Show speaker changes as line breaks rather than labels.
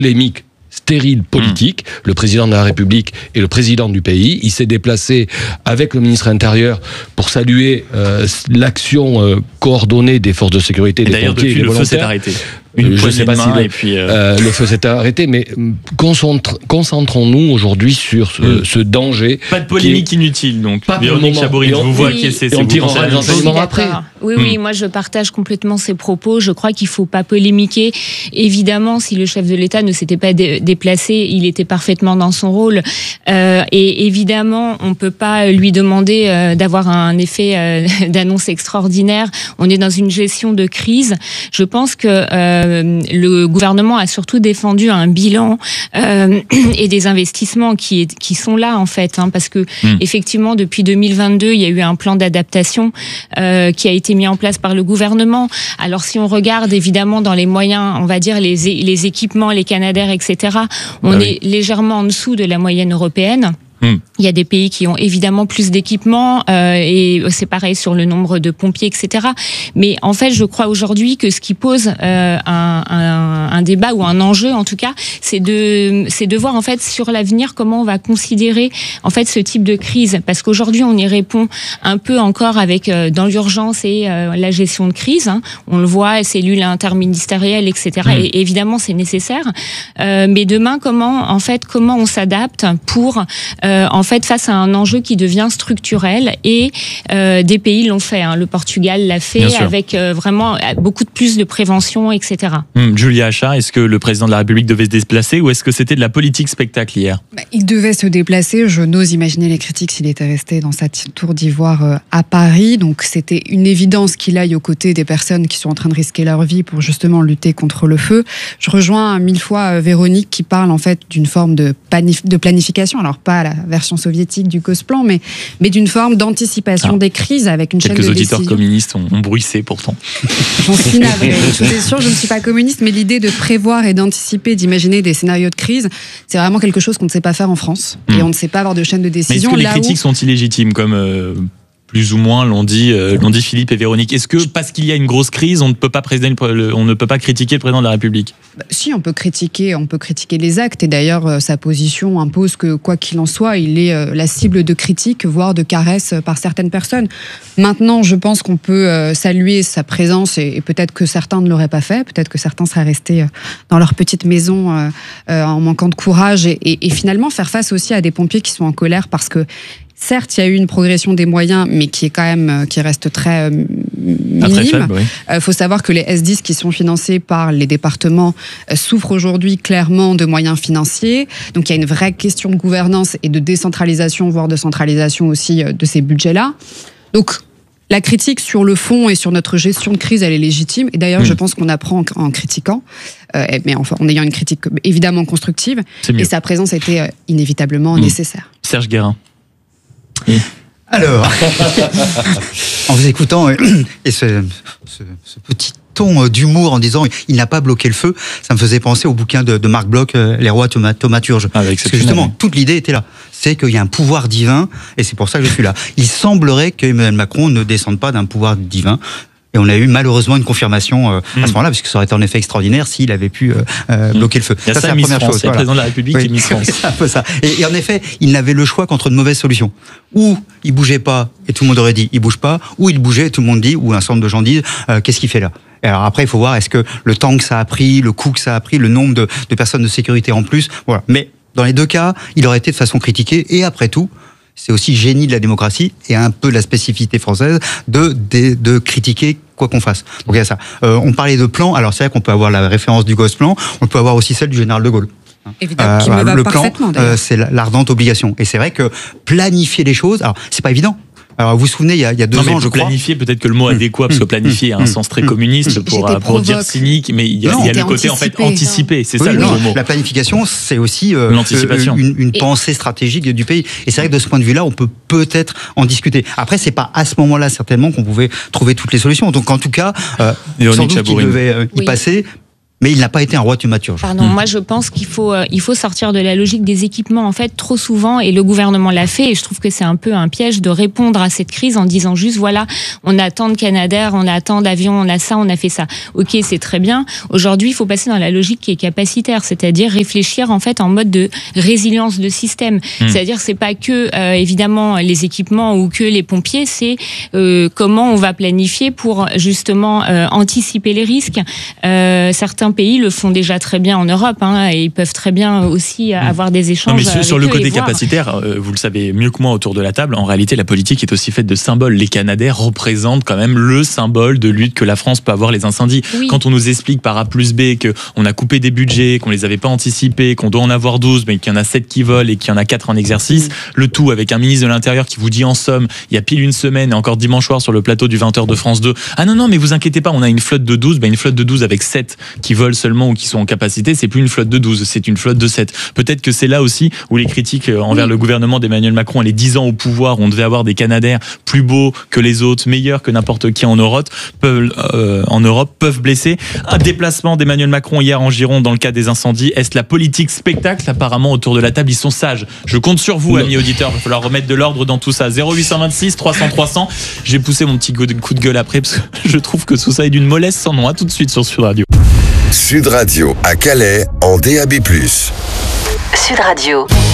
polémique stérile politique, le président de la République et le président du pays. Il s'est déplacé avec le ministre intérieur pour saluer l'action coordonnée des forces de sécurité, des pompiers et des volontaires.
Le feu s'est arrêté.
Je ne sais pas si le feu s'est arrêté, mais concentrons-nous aujourd'hui sur ce danger.
Pas de polémique inutile, donc.
Véronique
Chabourine, je vous vois acquiescer.
Et on tirera les enseignements après.
Oui, moi je partage complètement ces propos. Je crois qu'il ne faut pas polémiquer. Évidemment, si le chef de l'État ne s'était pas déplacé, il était parfaitement dans son rôle. Et évidemment, on ne peut pas lui demander d'avoir un effet d'annonce extraordinaire. On est dans une gestion de crise. Je pense que le gouvernement a surtout défendu un bilan et des investissements qui sont là en fait, parce que effectivement depuis 2022 il y a eu un plan d'adaptation qui a été mis en place par le gouvernement. Alors si on regarde évidemment dans les moyens, on va dire les équipements, les Canadair, etc., on est légèrement en dessous de la moyenne européenne. Il y a des pays qui ont évidemment plus d'équipements et c'est pareil sur le nombre de pompiers, etc. Mais en fait, je crois aujourd'hui que ce qui pose un débat ou un enjeu, en tout cas, c'est de voir en fait sur l'avenir comment on va considérer en fait ce type de crise. Parce qu'aujourd'hui, on y répond un peu encore avec dans l'urgence et la gestion de crise. On le voit, cellules interministérielles, etc. Et évidemment, c'est nécessaire. Mais demain, comment on s'adapte pour en fait face à un enjeu qui devient structurel et des pays l'ont fait. Le Portugal l'a fait avec vraiment beaucoup de plus de prévention, etc.
Julia Achard, est-ce que le président de la République devait se déplacer ou est-ce que c'était de la politique spectacle hier ?
Il devait se déplacer. Je n'ose imaginer les critiques s'il était resté dans sa tour d'ivoire à Paris. Donc c'était une évidence qu'il aille aux côtés des personnes qui sont en train de risquer leur vie pour justement lutter contre le feu. Je rejoins 1000 fois Véronique qui parle en fait d'une forme de planification. Alors pas la version soviétique du Gosplan, mais d'une forme d'anticipation des crises avec une chaîne de décision.
Quelques auditeurs communistes ont bruissé pourtant.
J'en suis navrée. C'est sûr, je ne suis pas communiste, mais l'idée de prévoir et d'anticiper, d'imaginer des scénarios de crise, c'est vraiment quelque chose qu'on ne sait pas faire en France. Et on ne sait pas avoir de chaîne de décision.
Mais est-ce que les critiques sont illégitimes, comme plus ou moins l'ont dit Philippe et Véronique? Est-ce que parce qu'il y a une grosse crise, on ne peut pas critiquer le président de la République?
Si, on peut critiquer les actes. Et d'ailleurs, sa position impose que, quoi qu'il en soit, il est la cible de critiques, voire de caresses par certaines personnes. Maintenant, je pense qu'on peut saluer sa présence et peut-être que certains ne l'auraient pas fait. Peut-être que certains seraient restés dans leur petite maison en manquant de courage et finalement faire face aussi à des pompiers qui sont en colère parce que certes, il y a eu une progression des moyens, mais qui reste très minime. Il faut savoir que les S10 qui sont financés par les départements souffrent aujourd'hui clairement de moyens financiers. Donc il y a une vraie question de gouvernance et de décentralisation, voire de centralisation aussi de ces budgets-là. Donc la critique sur le fond et sur notre gestion de crise, elle est légitime. Et d'ailleurs, je pense qu'on apprend en critiquant, mais enfin en ayant une critique évidemment constructive. Et sa présence était inévitablement nécessaire.
Serge Guérin.
Alors, en vous écoutant, et ce petit ton d'humour en disant il n'a pas bloqué le feu, ça me faisait penser au bouquin de Marc Bloch, Les rois thaumaturges. Parce que justement, toute l'idée était là. C'est qu'il y a un pouvoir divin, et c'est pour ça que je suis là. Il semblerait que Emmanuel Macron ne descende pas d'un pouvoir divin. Et on a eu malheureusement une confirmation à ce moment-là, parce que ça aurait été en effet extraordinaire s'il avait pu bloquer le feu.
Ça, c'est la première chose. C'est le président de la République qui est Miss France.
C'est un peu ça. Et en effet, il n'avait le choix qu'entre de mauvaises solutions. Ou il bougeait pas, et tout le monde aurait dit il bouge pas, ou il bougeait, et tout le monde dit, ou un certain nombre de gens disent qu'est-ce qu'il fait là. Et alors après, il faut voir est-ce que le temps que ça a pris, le coût que ça a pris, le nombre de personnes de sécurité en plus. Voilà. Mais dans les deux cas, il aurait été de façon critiquée. Et après tout, c'est aussi génie de la démocratie et un peu la spécificité française de critiquer quoi qu'on fasse. Donc il y a ça. On parlait de plan. Alors c'est vrai qu'on peut avoir la référence du Gosplan, on peut avoir aussi celle du général de Gaulle.
Évidemment, qui me va
le
parfaitement,
plan, c'est l'ardente obligation. Et c'est vrai que planifier les choses, alors c'est pas évident. Alors, vous vous souvenez, il y a 2 ans, je crois.
Planifier, peut-être que le mot adéquat, parce que planifier a un sens très communiste pour dire cynique, mais il y a le côté, en fait, anticiper. C'est ça le gros mot.
La planification, c'est aussi une pensée stratégique du pays. Et c'est vrai que de ce point de vue-là, on peut peut-être en discuter. Après, c'est pas à ce moment-là, certainement, qu'on pouvait trouver toutes les solutions. Donc, en tout cas, sans doute qu'il devait y passer. mais il n'a pas été un roi thaumaturge.
Pardon, moi je pense qu'il faut sortir de la logique des équipements. En fait, trop souvent, et le gouvernement l'a fait, et je trouve que c'est un peu un piège de répondre à cette crise en disant juste voilà, on a tant de Canadair, on a tant d'avions, on a ça, on a fait ça. Ok, c'est très bien. Aujourd'hui, il faut passer dans la logique qui est capacitaire, c'est-à-dire réfléchir en fait en mode de résilience de système. C'est-à-dire c'est pas que évidemment les équipements ou que les pompiers, c'est comment on va planifier pour justement anticiper les risques. Certains pays le font déjà très bien en Europe, et ils peuvent très bien aussi avoir des échanges.
Non, mais sur le côté capacitaire, vous le savez mieux que moi autour de la table, en réalité la politique est aussi faite de symboles. Les Canadair représentent quand même le symbole de lutte que la France peut avoir les incendies. Oui. Quand on nous explique par A plus B qu'on a coupé des budgets, qu'on les avait pas anticipés, qu'on doit en avoir 12, mais qu'il y en a 7 qui volent et qu'il y en a 4 en exercice, le tout avec un ministre de l'Intérieur qui vous dit en somme, il y a pile une semaine et encore dimanche soir sur le plateau du 20h de France 2, ah non, mais vous inquiétez pas, on a une flotte de 12, une flotte de 12 avec 7 qui volent seulement ou qui sont en capacité, c'est plus une flotte de 12, c'est une flotte de 7. Peut-être que c'est là aussi où les critiques envers le gouvernement d'Emmanuel Macron et les 10 ans au pouvoir, on devait avoir des Canadair plus beaux que les autres, meilleurs que n'importe qui en Europe, peuvent blesser. Un déplacement d'Emmanuel Macron hier en Gironde dans le cas des incendies, est-ce la politique spectacle? Apparemment autour de la table ils sont sages. Je compte sur vous, amis auditeurs, il va falloir remettre de l'ordre dans tout ça. 0826 300 300. J'ai poussé mon petit coup de gueule après parce que je trouve que tout ça est d'une mollesse sans nom. À tout de suite sur Sud Radio.
Sud Radio à Calais en DAB+.
Sud Radio.